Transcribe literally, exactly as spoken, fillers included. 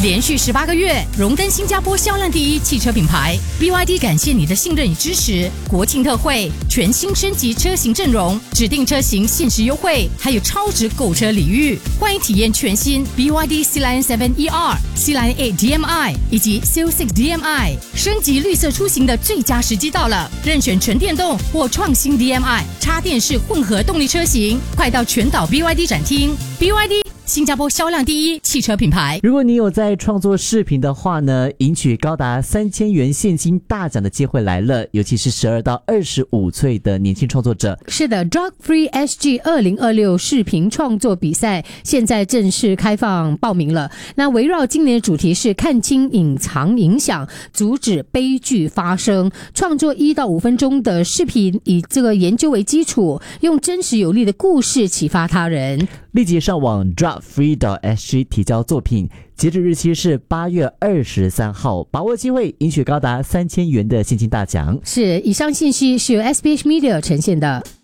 连续十八个月荣登新加坡销量第一汽车品牌。 B Y D 感谢你的信任与支持。国庆特惠，全新升级车型阵容，指定车型限时优惠，还有超值购车礼遇。欢迎体验全新 B Y D C Line 七 E R、C Line 八 D M I 以及 C L六 D M I。升级绿色出行的最佳时机到了，任选纯电动或创新 D M I、插电式混合动力车型，快到全岛 B Y D 展厅。B Y D。新加坡销量第一汽车品牌。 如果你有在创作视频的话呢，赢取高达三千元现金大奖的机会来了，尤其是十二到二十五岁的年轻创作者。 是的 Drug Free S G 二零二六视频创作比赛现在正式开放报名了。那围绕今年的主题是看清隐藏影响，阻止悲剧发生，创作一到五分钟的视频，以这个研究为基础，用真实有力的故事启发他人。 立即上网 drug free 点 S G 提交作品，截止日期是八月二十三号，把握机会，赢取高达三千元的现金大奖。 是，以上信息是由 S B H Media 呈现的。